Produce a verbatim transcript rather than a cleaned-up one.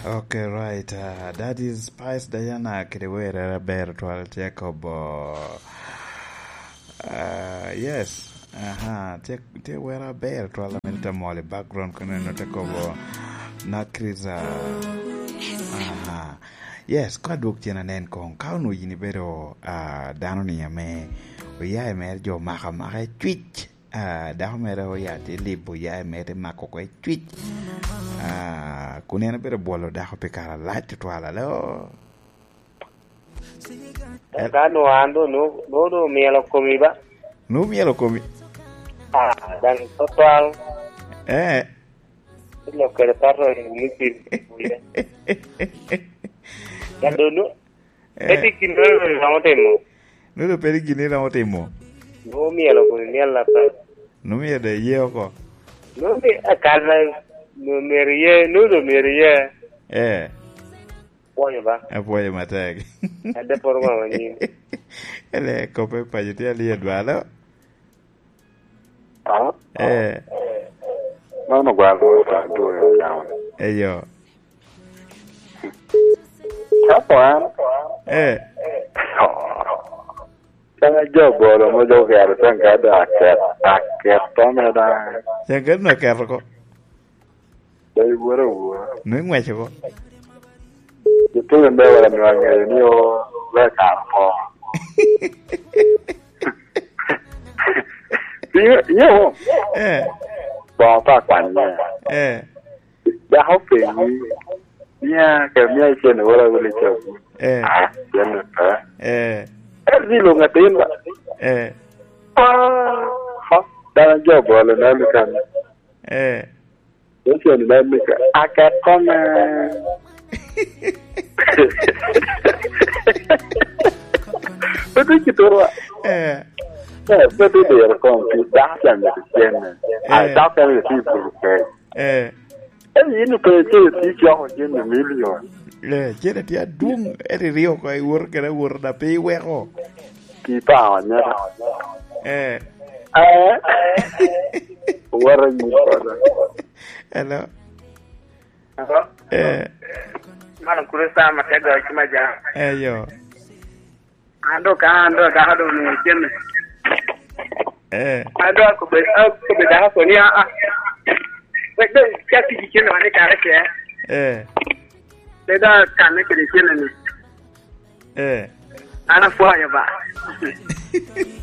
Okay, right. Uh, that is Spice Diana Kiriwere Bertwal Jacob. Uh, yes. Aha. Te te wera Bertwal Milta Molly background kuna no takobo nakriza. Aha. Yes, kwa duk tiana nen kong kau no yini bero uh, dano ni yame. Oya emer jo maka maka twitch. Uh, daho mera oya te libo ya emer mako kwa twitch. Ah, kunena bere bolo da ko pekara lati twala lo. Eh, no ando no no no mielo komi ba. No mielo komi. Ah, dan total. Eh. Lo que tarro en mutir. Ya dulu. Eti kinero na temo. No lo peri kinero na temo. No mielo komi mielo la pa. No mielo de yeo ko. No mi akala no merie no no merie eh voglio ba e poi matag ade por ma wani ele cope pa jiti ali edwalo ah eh ma no guardo sta do yo down e io apa eh Saya jobo lo mo jogo ya tan ka da ka ka to me da ya ga no ka ko dai wora wo no ngwe ko yo to me wala mi wange ni o la ka po yo yo eh ba pa kwan ne eh da ho pe ni ya ka mi ai chen wala wala che eh ah chen eh eh Erdi lo ngatin ba? Eh. Ah, ha, dan jobo lo na mi kan. Eh. Yo ni na mi ka. Aka kome. Betul gitu lah. Eh. Eh, betul dia kom ki dah yang di sini. Ah, dah kan di situ ke. Eh. Eh, ini pe je ti jo je ni million. Le, jere dia dung eri rio ko ai wor kera wor da pe weko. Ki pa nya. Eh. Eh. Wor ni pa. Hello. Hello. Eh. Mana kurasa matega kimaja. Eh yo. Ando ka ando ka hado ni chen. Eh. Ando ko be ko be da so ni a. Wek de ya ti ki chen ni ka ke. Eh. Le da kan ne ke chen ni. Eh. Ana fo ya ba.